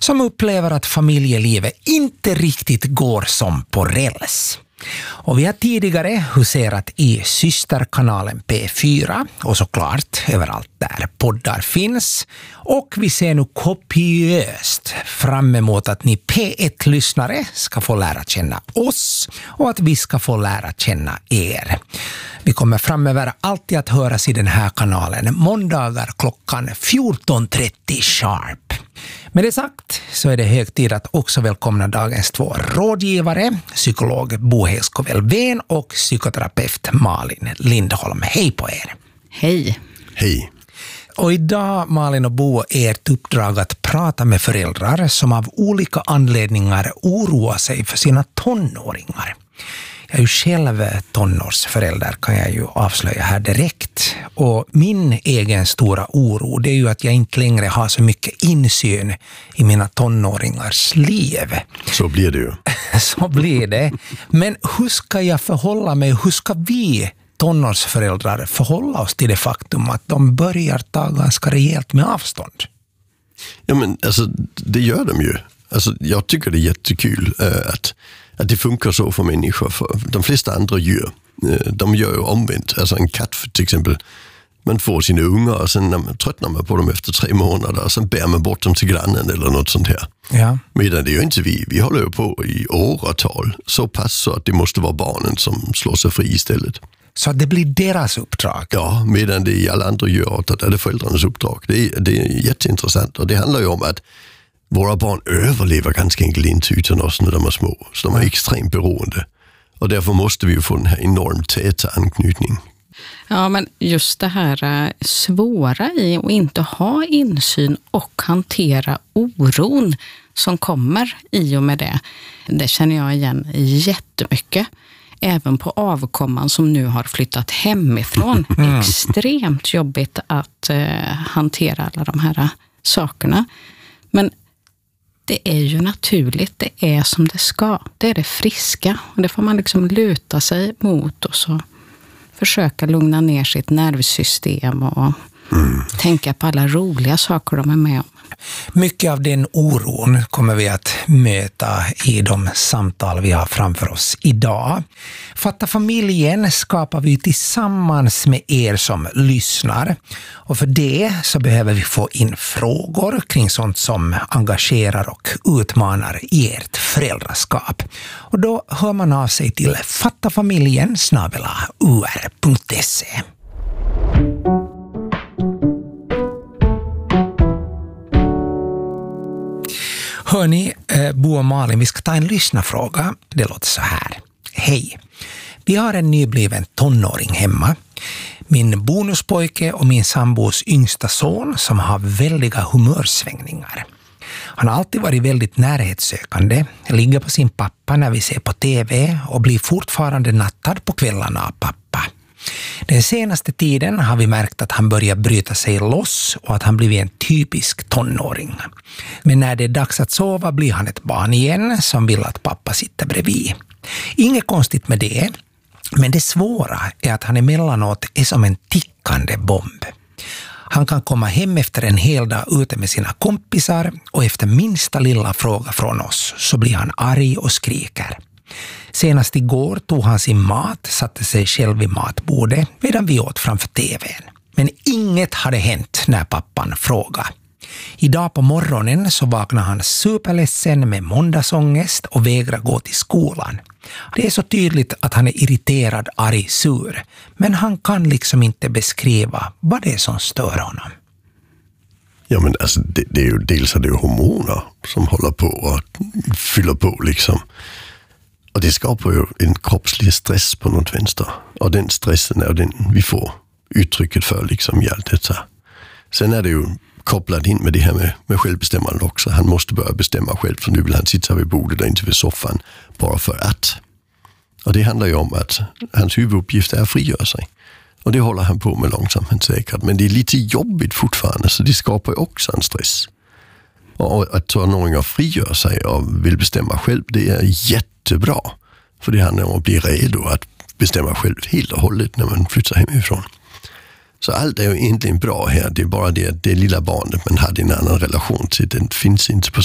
som upplever att familjelivet inte riktigt går som på räls. Och vi har tidigare huserat i systerkanalen P4 och såklart överallt där poddar finns. Och vi ser nu kopiöst fram emot att ni P1-lyssnare ska få lära känna oss och att vi ska få lära känna er. Vi kommer framöver alltid att höras i den här kanalen måndagar klockan 14.30 sharp. Med det sagt så är det hög tid att också välkomna dagens två rådgivare, psykolog Bo Heiskovel-Veen och psykoterapeut Malin Lindholm. Hej på er! Hej! Hej! Och idag, Malin och Bo, är ert uppdrag att prata med föräldrar som av olika anledningar oroar sig för sina tonåringar. Jag är ju själv tonårsförälder, kan jag ju avslöja här direkt. Och min egen stora oro, det är ju att jag inte längre har så mycket insyn i mina tonåringars liv. Så blir det ju. Så blir det. Men hur ska jag förhålla mig? Hur ska vi tonårsföräldrar förhålla oss till det faktum att de börjar ta ganska rejält med avstånd? Ja, men alltså, det gör de ju. Alltså, jag tycker det är jättekul att det funkar så för människor. För de flesta andra djur, de gör ju omvänt. Alltså en katt till exempel, man får sina ungar och sen tröttnar man på dem efter 3 månader och sen bär man bort dem till grannen eller något sånt här. Ja. Medan det är ju inte vi. Vi håller ju på i åratal. Så pass så att det måste vara barnen som slår sig fri istället. Så det blir deras uppdrag? Ja, medan det i alla andra djurarter är det föräldrarnas uppdrag. Det är jätteintressant och det handlar ju om att våra barn överlever ganska enkelt inte utan oss när de är små. Så de är extremt beroende. Och därför måste vi ju få den här enormt täta anknytning. Ja, men just det här svåra i att inte ha insyn och hantera oron som kommer i och med det. Det känner jag igen jättemycket. Även på avkomman som nu har flyttat hemifrån. Extremt jobbigt att hantera alla de här sakerna. Men det är ju naturligt, det är som det ska. Det är det friska. Och det får man liksom luta sig mot och så försöka lugna ner sitt nervsystem och tänka på alla roliga saker de är med om. Mycket av den oron kommer vi att möta i de samtal vi har framför oss idag. Fatta familjen skapar vi tillsammans med er som lyssnar. Och för det så behöver vi få in frågor kring sånt som engagerar och utmanar i ert föräldraskap. Och då hör man av sig till fattafamiljen@ur.se. Hörni, Bo och Malin, vi ska ta en lyssnarfråga. Det låter så här. Hej, vi har en nybliven tonåring hemma. Min bonuspojke och min sambos yngsta son som har väldiga humörsvängningar. Han har alltid varit väldigt närhetssökande, ligger på sin pappa när vi ser på TV och blir fortfarande nattad på kvällarna av pappa. Den senaste tiden har vi märkt att han börjar bryta sig loss och att han blivit en typisk tonåring. Men när det är dags att sova blir han ett barn igen som vill att pappa sitter bredvid. Inget konstigt med det, men det svåra är att han emellanåt är som en tickande bomb. Han kan komma hem efter en hel dag ute med sina kompisar och efter minsta lilla fråga från oss så blir han arg och skriker. Senast igår tog han sin mat, satte sig själv vid matbordet medan vi åt framför TVn. Men inget hade hänt när pappan frågade. Idag på morgonen så vaknade han superledsen med måndagsångest och vägrar gå till skolan. Det är så tydligt att han är irriterad, arg, sur. Men han kan liksom inte beskriva vad det är som stör honom. Ja, men alltså, det är ju dels är det ju hormoner som håller på att fylla på liksom. Och det skapar ju en kroppslig stress på något vänster. Och den stressen är den vi får uttrycket för liksom i allt detta. Sen är det ju kopplat in med det här med självbestämmande också. Han måste börja bestämma själv, för nu vill han sitta vid bordet och inte vid soffan bara för att. Och det handlar ju om att hans huvuduppgift är att frigöra sig. Och det håller han på med långsamt men säkert. Men det är lite jobbigt fortfarande, så det skapar ju också en stress. Och att tonåringar frigör sig och vill bestämma själv, det är jättebra. För det handlar om att bli redo att bestämma själv helt och hållet när man flyttar hemifrån. Så allt är ju egentligen bra här. Det är bara det att det lilla barnet man hade en annan relation till, den finns inte på